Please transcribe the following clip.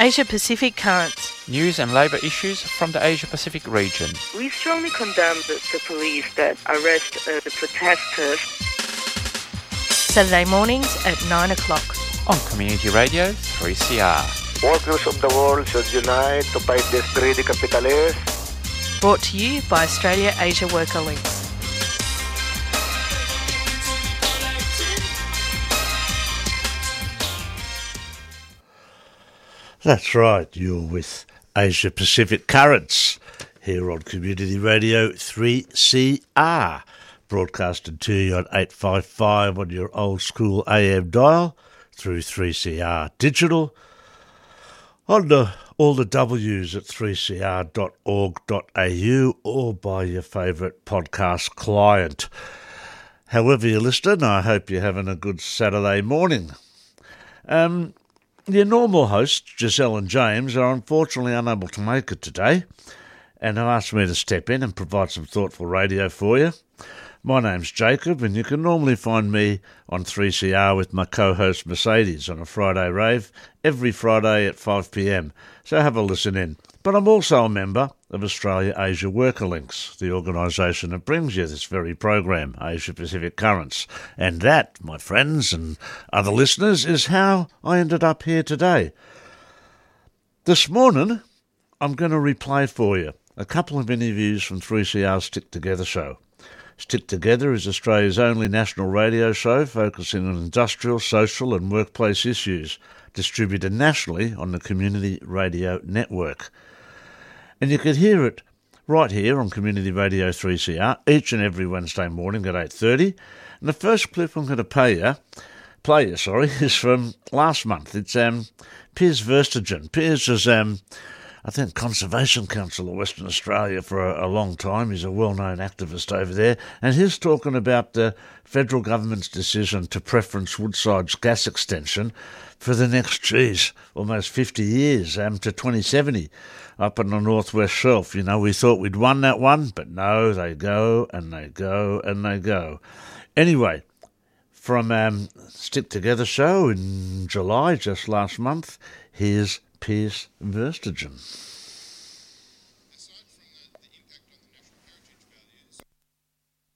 Asia-Pacific Currents. News and labour issues from the Asia-Pacific region. We strongly condemn the police that arrest the protesters. Saturday mornings at 9 o'clock. On Community Radio 3CR. Workers of the world should unite to fight this greedy capitalists. Brought to you by Australia Asia Worker Links. That's right, you're with Asia Pacific Currents here on Community Radio 3CR, broadcasted to you on 855 on your old school AM dial, through 3CR Digital, on all the W's at 3cr.org.au or by your favourite podcast client. However you listen, I hope you're having a good Saturday morning. Your normal hosts, Giselle and James, are unfortunately unable to make it today and have asked me to step in and provide some thoughtful radio for you. My name's Jacob, and you can normally find me on 3CR with my co-host Mercedes on a Friday rave every Friday at 5pm, so have a listen in. But I'm also a member of Australia Asia Worker Links, the organisation that brings you this very program, Asia Pacific Currents. And that, my friends and other listeners, is how I ended up here today. This morning, I'm going to replay for you a couple of interviews from 3CR's Stick Together show. Stick Together is Australia's only national radio show focusing on industrial, social and workplace issues, distributed nationally on the Community Radio Network. And you can hear it right here on Community Radio 3CR each and every Wednesday morning at 8:30. And the first clip I'm going to play you, is from last month. It's Piers Verstegen. Piers is, I think, Conservation Council of Western Australia for a long time. He's a well-known activist over there. And he's talking about the federal government's decision to preference Woodside's gas extension for the next, almost 50 years, to 2070. Up on the Northwest Shelf. You know, we thought we'd won that one, but no, they go and they go and they go. Anyway, from Stick Together show in July, just last month, here's Piers Verstegen.